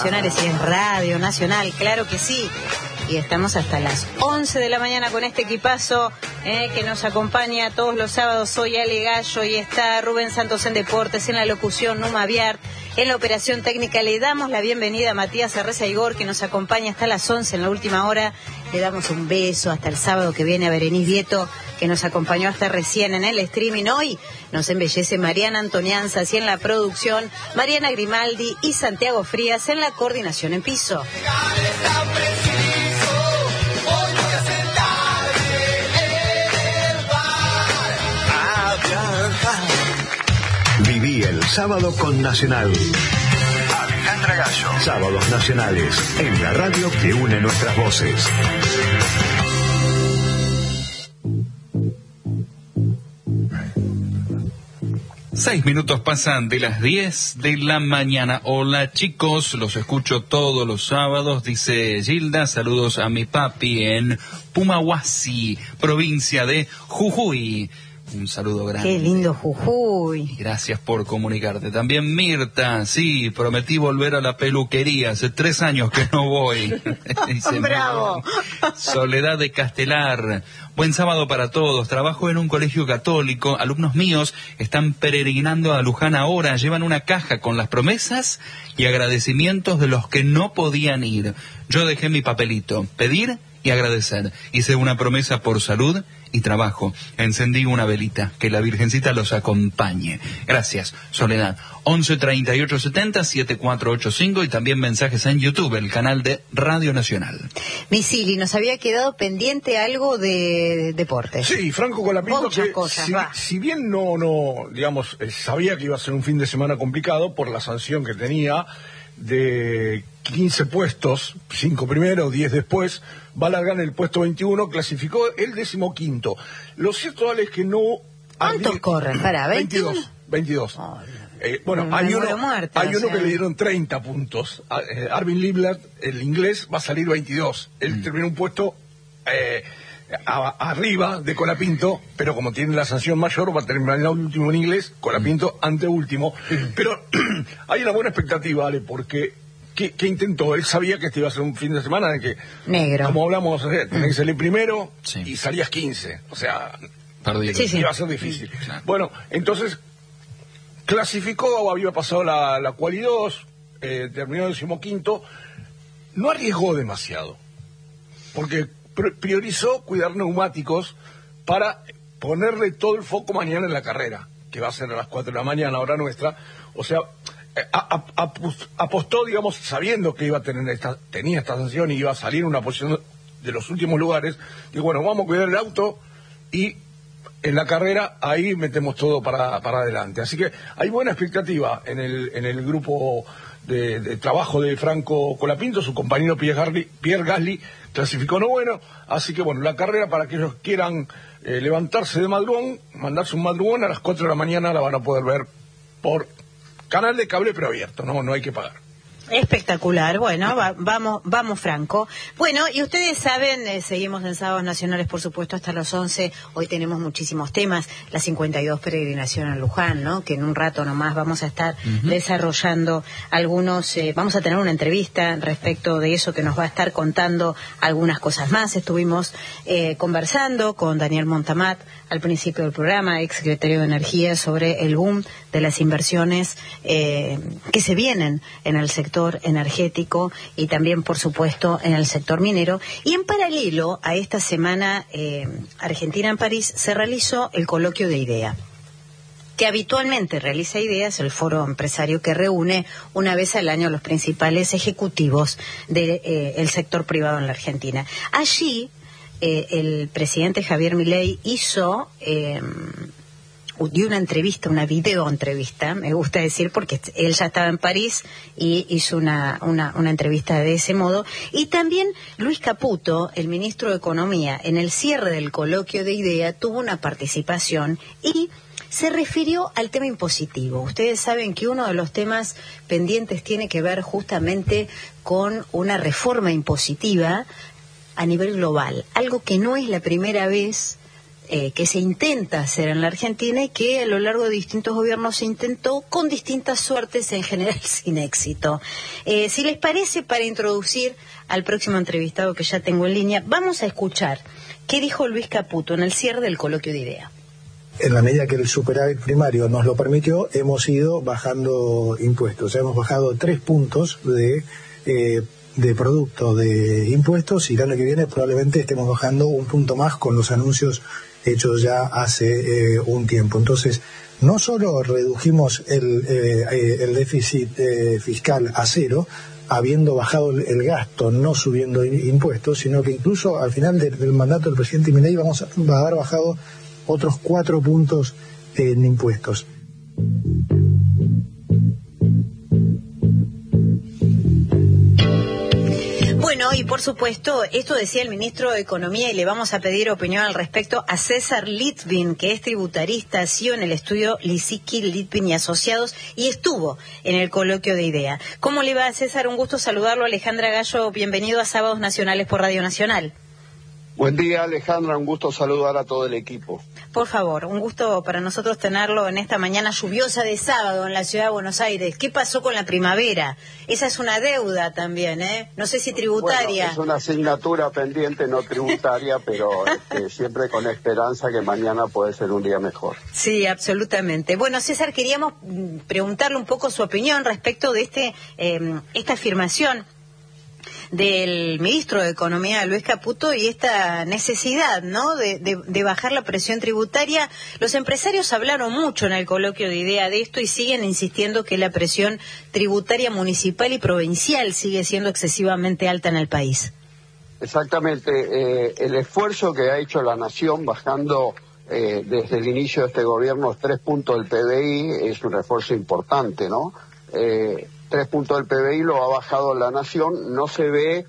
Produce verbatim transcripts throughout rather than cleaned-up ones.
Nacionales y es Radio Nacional, claro que sí. Y estamos hasta las once de la mañana con este equipazo eh, que nos acompaña todos los sábados. Soy Ale Gallo y está Rubén Santos en Deportes, en la locución Numa Viart, en la operación técnica. Le damos la bienvenida a Matías Arreza Igor, que nos acompaña hasta las once en la última hora. Le damos un beso hasta el sábado que viene a Berenice Vieto, que nos acompañó hasta recién en el streaming. Hoy nos embellece Mariana Antonianzas y en la producción Mariana Grimaldi y Santiago Frías en la coordinación en piso. Viví el sábado con Nacional. Alejandra Gallo. Sábados nacionales en la radio que une nuestras voces. Seis minutos pasan de las diez de la mañana. Hola chicos, los escucho todos los sábados, dice Gilda. Saludos a mi papi en Pumahuasi, provincia de Jujuy. Un saludo grande. Qué lindo Jujuy. Gracias por comunicarte. También Mirta, sí, prometí volver a la peluquería. Hace tres años que no voy. Dice, bravo. Soledad de Castelar. Buen sábado para todos. Trabajo en un colegio católico. Alumnos míos están peregrinando a Luján ahora. Llevan una caja con las promesas y agradecimientos de los que no podían ir. Yo dejé mi papelito. Pedir y agradecer. Hice una promesa por salud y trabajo. Encendí una velita. Que la Virgencita los acompañe. Gracias, Soledad. once treinta y ocho setenta setenta y cuatro ochenta y cinco y también mensajes en YouTube, el canal de Radio Nacional. Misili, nos había quedado pendiente algo de deporte. Sí, Franco Colapinto, Muchas que cosas, si, si bien no, no, digamos, eh, sabía que iba a ser un fin de semana complicado por la sanción que tenía de quince puestos, cinco primero, diez después, va a largar en el puesto veintiuno, clasificó el decimoquinto. Lo cierto, Ale, es que no... ¿Cuántos corren? Para, veintidós. veintidós. Oh, eh, bueno, me hay muero uno, muerta, hay o uno sea. que le dieron treinta puntos. A, eh, Arvin Liebler, el inglés, va a salir veintidós. Él mm. terminó un puesto eh, a, arriba de Colapinto, pero como tiene la sanción mayor, va a terminar el último en inglés, Colapinto mm. anteúltimo. Mm. Pero hay una buena expectativa, Ale, porque... ¿Qué, ¿Qué intentó? Él sabía que este iba a ser un fin de semana de que, negro, como hablamos, eh, tenés que salir primero sí. y salías quince. O sea, sí, sí. iba a ser difícil. Sí, claro. Bueno, entonces, clasificó, había pasado la, la quali dos, eh, terminó el decimoquinto, no arriesgó demasiado, porque priorizó cuidar neumáticos para ponerle todo el foco mañana en la carrera, que va a ser a las cuatro de la mañana, hora nuestra. O sea... A, a, a, apostó, digamos, sabiendo que iba a tener esta, tenía esta sanción y iba a salir en una posición de los últimos lugares, y bueno, vamos a cuidar el auto y en la carrera ahí metemos todo para, para adelante. Así que hay buena expectativa en el, en el grupo de, de trabajo de Franco Colapinto. Su compañero Pierre Gasly, Pierre Gasly clasificó no bueno, así que bueno, la carrera, para aquellos que quieran eh, levantarse de madrugón, mandarse un madrugón, a las cuatro de la mañana la van a poder ver por canal de cable preabierto, no, no hay que pagar. Espectacular, bueno, va, vamos, vamos Franco. Bueno, y ustedes saben, eh, seguimos en Sábados Nacionales, por supuesto, hasta las once. Hoy tenemos muchísimos temas, la cincuenta y dos peregrinación a Luján, ¿no? Que en un rato nomás vamos a estar uh-huh. desarrollando algunos, eh, vamos a tener una entrevista respecto de eso que nos va a estar contando algunas cosas más. Estuvimos eh, conversando con Daniel Montamat al principio del programa, ex secretario de Energía, sobre el boom de las inversiones eh, que se vienen en el sector energético y también, por supuesto, en el sector minero. Y en paralelo a esta semana eh, Argentina en París se realizó el coloquio de IDEA, que habitualmente realiza IDEA, es el foro empresario que reúne una vez al año a los principales ejecutivos del de, eh, sector privado en la Argentina. Allí eh, el presidente Javier Milei hizo... Eh, dio una entrevista, una videoentrevista, me gusta decir, porque él ya estaba en París y hizo una, una, una entrevista de ese modo. Y también Luis Caputo, el ministro de Economía, en el cierre del coloquio de IDEA, tuvo una participación y se refirió al tema impositivo. Ustedes saben que uno de los temas pendientes tiene que ver justamente con una reforma impositiva a nivel global, algo que no es la primera vez eh, que se intenta hacer en la Argentina y que a lo largo de distintos gobiernos se intentó con distintas suertes, en general sin éxito. Eh, si les parece, para introducir al próximo entrevistado que ya tengo en línea, vamos a escuchar qué dijo Luis Caputo en el cierre del coloquio de idea. En la medida que el superávit primario nos lo permitió, hemos ido bajando impuestos. Hemos bajado tres puntos de, eh, de producto de impuestos y el año que viene probablemente estemos bajando un punto más con los anuncios hechos ya hace eh, un tiempo. Entonces, no solo redujimos el, eh, el déficit eh, fiscal a cero, habiendo bajado el gasto, no subiendo impuestos, sino que incluso al final de, del mandato del presidente Milei vamos a, va a haber bajado otros cuatro puntos en impuestos. Bueno, y por supuesto, esto decía el ministro de Economía y le vamos a pedir opinión al respecto a César Litvin, que es tributarista, C E O en el estudio Lisicki, Litvin y Asociados, y estuvo en el coloquio de IDEA. ¿Cómo le va, César? Un gusto saludarlo. Alejandra Gallo, bienvenido a Sábados Nacionales por Radio Nacional. Buen día, Alejandra, un gusto saludar a todo el equipo. Por favor, un gusto para nosotros tenerlo en esta mañana lluviosa de sábado en la ciudad de Buenos Aires. ¿Qué pasó con la primavera? Esa es una deuda también, ¿eh? No sé si tributaria. Bueno, es una asignatura pendiente, no tributaria, pero este, siempre con esperanza que mañana puede ser un día mejor. Sí, absolutamente. Bueno, César, queríamos preguntarle un poco su opinión respecto de este eh, esta afirmación del ministro de Economía, Luis Caputo, y esta necesidad, ¿no?, de, de, de bajar la presión tributaria. Los empresarios hablaron mucho en el coloquio de IDEA de esto y siguen insistiendo que la presión tributaria municipal y provincial sigue siendo excesivamente alta en el país. Exactamente. Eh, el esfuerzo que ha hecho la Nación bajando eh, desde el inicio de este gobierno tres puntos del P B I es un esfuerzo importante, ¿no? Eh, tres puntos del P B I lo ha bajado la Nación, no se ve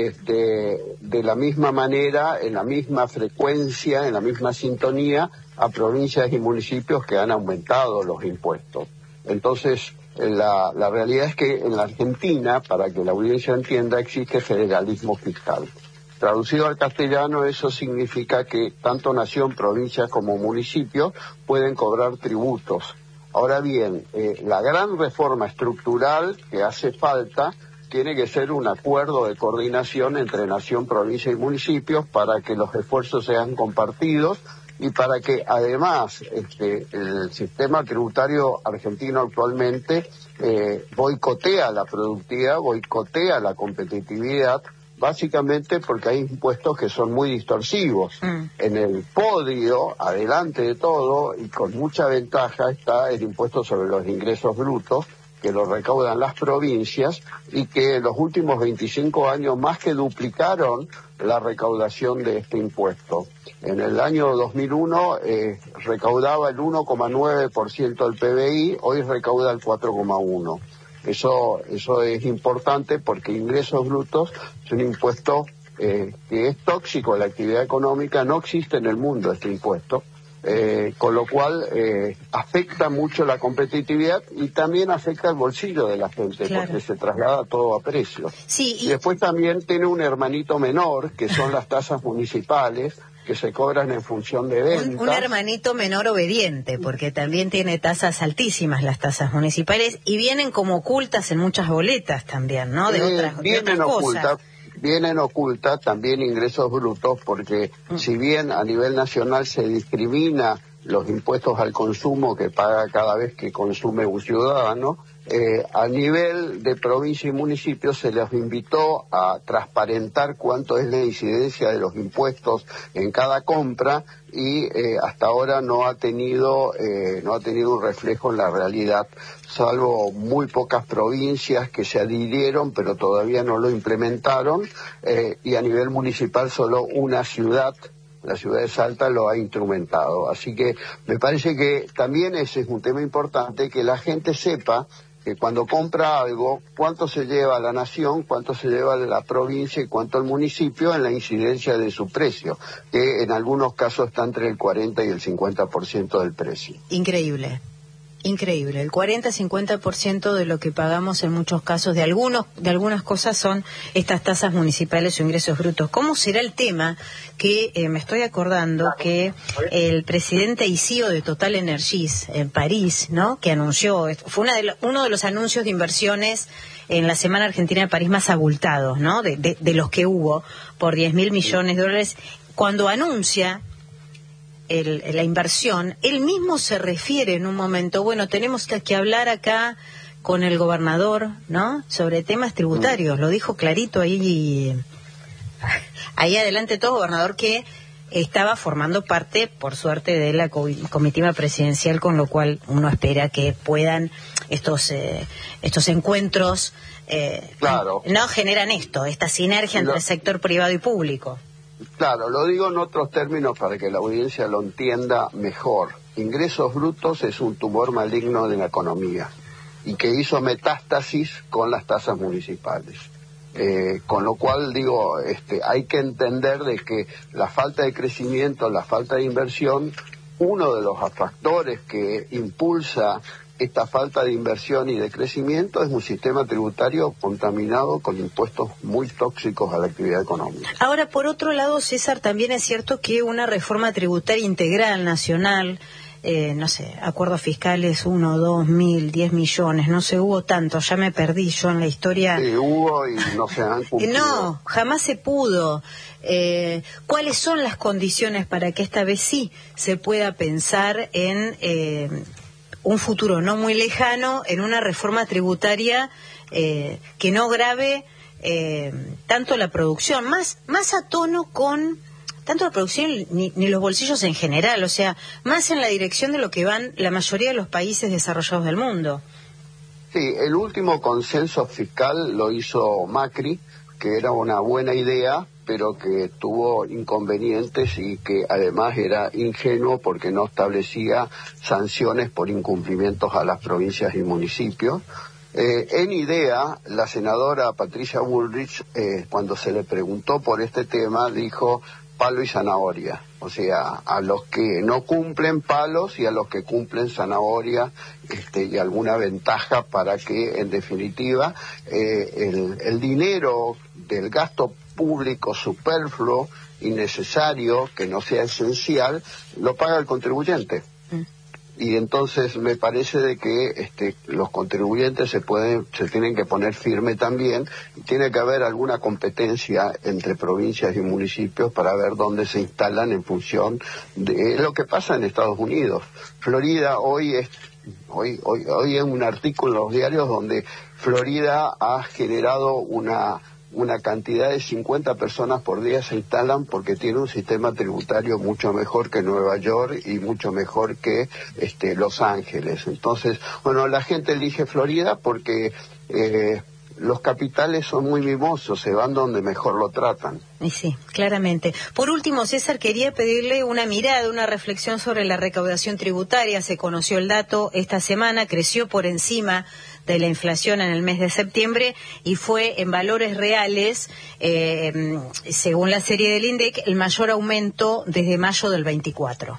este, de la misma manera, en la misma frecuencia, en la misma sintonía a provincias y municipios que han aumentado los impuestos. Entonces, la, la realidad es que en la Argentina, para que la audiencia entienda, existe federalismo fiscal. Traducido al castellano, eso significa que tanto nación, provincias como municipios pueden cobrar tributos. Ahora bien, eh, la gran reforma estructural que hace falta tiene que ser un acuerdo de coordinación entre nación, provincia y municipios para que los esfuerzos sean compartidos y para que además este, el sistema tributario argentino actualmente eh, boicotea la productividad, boicotea la competitividad, básicamente porque hay impuestos que son muy distorsivos. Mm. En el podio, adelante de todo, y con mucha ventaja, está el impuesto sobre los ingresos brutos, que lo recaudan las provincias, y que en los últimos veinticinco años más que duplicaron la recaudación de este impuesto. En el año dos mil uno eh, recaudaba el uno coma nueve por ciento del P B I, hoy recauda el cuatro coma uno por ciento. Eso, eso es importante porque ingresos brutos es un impuesto eh, que es tóxico a la actividad económica, no existe en el mundo este impuesto, eh, con lo cual eh, afecta mucho la competitividad y también afecta el bolsillo de la gente, claro, porque se traslada todo a precio. Sí, y... y después también tiene un hermanito menor, que son las tasas municipales, que se cobran en función de ventas. Un, un hermanito menor obediente, porque también tiene tasas altísimas las tasas municipales y vienen como ocultas en muchas boletas también, ¿no? De eh, otras, de vienen otras ocultas, cosas. Vienen ocultas también ingresos brutos, porque mm. si bien a nivel nacional se discrimina los impuestos al consumo que paga cada vez que consume un ciudadano, eh, a nivel de provincia y municipio se les invitó a transparentar cuánto es la incidencia de los impuestos en cada compra y eh, hasta ahora no ha tenido eh, no ha tenido un reflejo en la realidad, salvo muy pocas provincias que se adhirieron pero todavía no lo implementaron, eh, y a nivel municipal solo una ciudad, la ciudad de Salta, lo ha instrumentado. Así que me parece que también ese es un tema importante, que la gente sepa que cuando compra algo, cuánto se lleva a la nación, cuánto se lleva a la provincia y cuánto al municipio en la incidencia de su precio, que en algunos casos está entre el cuarenta y el cincuenta por ciento del precio. Increíble. Increíble, el cuarenta a cincuenta por ciento de lo que pagamos en muchos casos de algunos de algunas cosas son estas tasas municipales o ingresos brutos. ¿Cómo será el tema que eh, me estoy acordando que el presidente y C E O de Total Energies en París, ¿no? Que anunció, fue una de lo, uno de los anuncios de inversiones en la Semana Argentina de París más abultados, ¿no? De, de, de los que hubo por diez mil millones de dólares, cuando anuncia El, la inversión, él mismo se refiere en un momento, bueno, tenemos que, que hablar acá con el gobernador, ¿no? Sobre temas tributarios, lo dijo clarito ahí, ahí adelante todo, gobernador que estaba formando parte, por suerte, de la comitiva presidencial, con lo cual uno espera que puedan estos eh, estos encuentros, eh, claro. no generan esto, esta sinergia entre el sector privado y público. Claro, lo digo en otros términos para que la audiencia lo entienda mejor. Ingresos brutos es un tumor maligno de la economía y que hizo metástasis con las tasas municipales. Eh, con lo cual, digo, este, hay que entender de que la falta de crecimiento, la falta de inversión, uno de los factores que impulsa esta falta de inversión y de crecimiento es un sistema tributario contaminado con impuestos muy tóxicos a la actividad económica. Ahora, por otro lado, César, también es cierto que una reforma tributaria integral nacional, eh, no sé, acuerdos fiscales, uno, dos, mil, diez millones, no sé, hubo tanto, ya me perdí yo en la historia. Sí, hubo y no se han cumplido. No, jamás se pudo. Eh, ¿Cuáles son las condiciones para que esta vez sí se pueda pensar en Eh, un futuro no muy lejano, en una reforma tributaria eh, que no grave eh, tanto la producción, más más a tono con tanto la producción ni, ni los bolsillos en general, o sea, más en la dirección de lo que van la mayoría de los países desarrollados del mundo? Sí, el último consenso fiscal lo hizo Macri, que era una buena idea, pero que tuvo inconvenientes y que además era ingenuo porque no establecía sanciones por incumplimientos a las provincias y municipios. Eh, en idea, la senadora Patricia Bullrich, eh, cuando se le preguntó por este tema, dijo palo y zanahoria. O sea, a los que no cumplen palos y a los que cumplen zanahoria, este, y alguna ventaja para que, en definitiva, eh, el, el dinero del gasto público superfluo, innecesario, que no sea esencial, lo paga el contribuyente. Mm. Y entonces me parece de que este, los contribuyentes se pueden, se tienen que poner firme también, y tiene que haber alguna competencia entre provincias y municipios para ver dónde se instalan en función de lo que pasa en Estados Unidos. Florida hoy es hoy hoy hoy hay un artículo en los diarios donde Florida ha generado una una cantidad de cincuenta personas por día se instalan porque tiene un sistema tributario mucho mejor que Nueva York y mucho mejor que este, Los Ángeles. Entonces, bueno, la gente elige Florida porque eh, los capitales son muy mimosos, se van donde mejor lo tratan. Y sí, claramente. Por último, César, quería pedirle una mirada, una reflexión sobre la recaudación tributaria. Se conoció el dato esta semana, creció por encima de la inflación en el mes de septiembre y fue en valores reales, eh, según la serie del INDEC, el mayor aumento desde mayo del veinticuatro.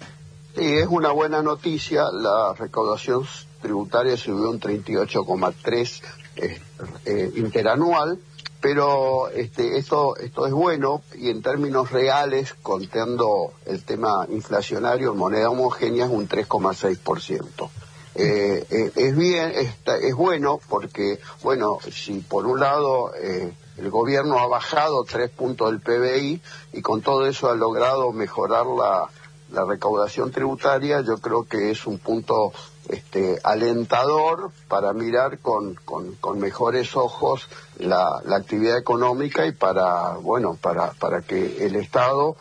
Sí, es una buena noticia. La recaudación tributaria subió un treinta y ocho coma tres eh, eh, interanual, pero este, esto, esto es bueno y en términos reales, contando el tema inflacionario en moneda homogénea, es un tres coma seis por ciento. Eh, eh, es bien, está, es bueno porque, bueno, si por un lado eh, el gobierno ha bajado tres puntos del P B I y con todo eso ha logrado mejorar la, la recaudación tributaria, yo creo que es un punto este, alentador para mirar con, con, con mejores ojos la, la actividad económica y para, bueno, para, para que el Estado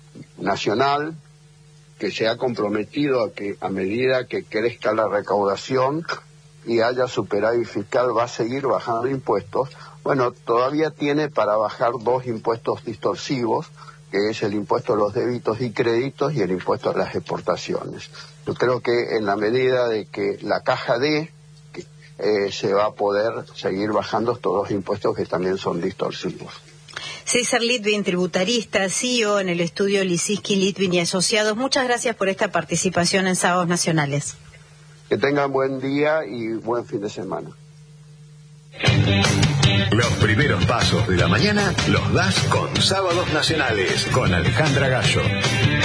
nacional, que se ha comprometido a que a medida que crezca la recaudación y haya superávit fiscal va a seguir bajando impuestos, bueno, todavía tiene para bajar dos impuestos distorsivos, que es el impuesto a los débitos y créditos y el impuesto a las exportaciones. Yo creo que en la medida de que la caja dé, eh, se va a poder seguir bajando estos dos impuestos que también son distorsivos. César Litvin, tributarista, C E O en el estudio Lisinski, Litvin y Asociados. Muchas gracias por esta participación en Sábados Nacionales. Que tengan buen día y buen fin de semana. Los primeros pasos de la mañana los das con Sábados Nacionales, con Alejandra Gallo.